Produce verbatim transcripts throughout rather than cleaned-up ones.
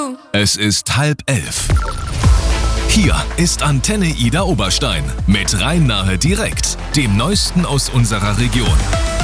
Es ist halb elf. Hier ist Antenne Ida Oberstein mit Rhein-Nahe direkt, dem Neuesten aus unserer Region.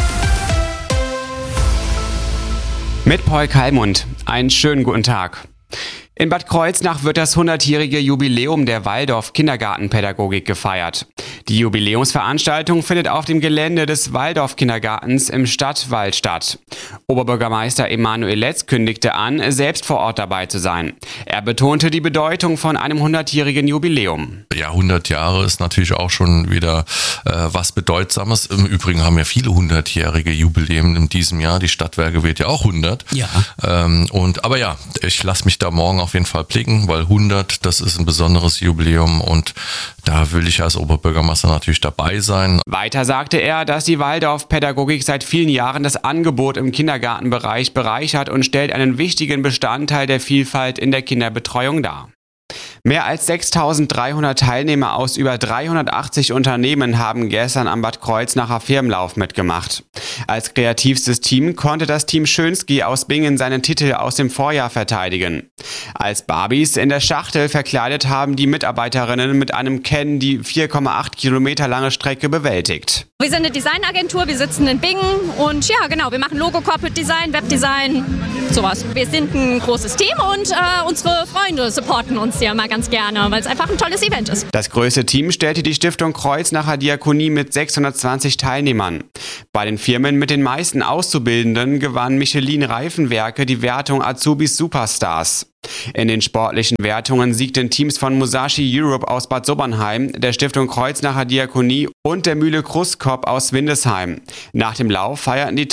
Mit Paul Kallmund. Einen schönen guten Tag. In Bad Kreuznach wird das hundertjährige Jubiläum der Waldorf-Kindergartenpädagogik gefeiert. Die Jubiläumsveranstaltung findet auf dem Gelände des Waldorf-Kindergartens im Stadtwald statt. Oberbürgermeister Emanuel Letz kündigte an, selbst vor Ort dabei zu sein. Er betonte die Bedeutung von einem hundertjährigen Jubiläum. Ja, hundert Jahre ist natürlich auch schon wieder äh, was Bedeutsames. Im Übrigen haben ja viele hundertjährige Jubiläen in diesem Jahr. Die Stadtwerke wird ja auch hundert. Ja. Ähm, und, aber ja, ich lasse mich da morgen auf jeden Fall blicken, weil hundert, das ist ein besonderes Jubiläum und da will ich als Oberbürgermeister natürlich dabei sein. Weiter sagte er, dass die Waldorf-Pädagogik seit vielen Jahren das Angebot im Kindergartenbereich bereichert und stellt einen wichtigen Bestandteil der Vielfalt in der Kinderbetreuung dar. Mehr als sechstausenddreihundert Teilnehmer aus über dreihundertachtzig Unternehmen haben gestern am Bad Kreuznacher Firmenlauf mitgemacht. Als kreativstes Team konnte das Team Schönski aus Bingen seinen Titel aus dem Vorjahr verteidigen. Als Barbies in der Schachtel verkleidet haben die Mitarbeiterinnen mit einem Ken die vier Komma acht Kilometer lange Strecke bewältigt. Wir sind eine Designagentur, wir sitzen in Bingen und ja genau, wir machen Logo, Corporate Design, Webdesign, sowas. Wir sind ein großes Team und äh, unsere Freunde supporten uns ja mal ganz gerne, weil es einfach ein tolles Event ist. Das größte Team stellte die Stiftung Kreuznacher Diakonie mit sechshundertzwanzig Teilnehmern. Bei den Firmen mit den meisten Auszubildenden gewann Michelin Reifenwerke die Wertung Azubis Superstars. In den sportlichen Wertungen siegten Teams von Musashi Europe aus Bad Sobernheim, der Stiftung Kreuznacher Diakonie und der Mühle Kruskop aus Windesheim. Nach dem Lauf feierten die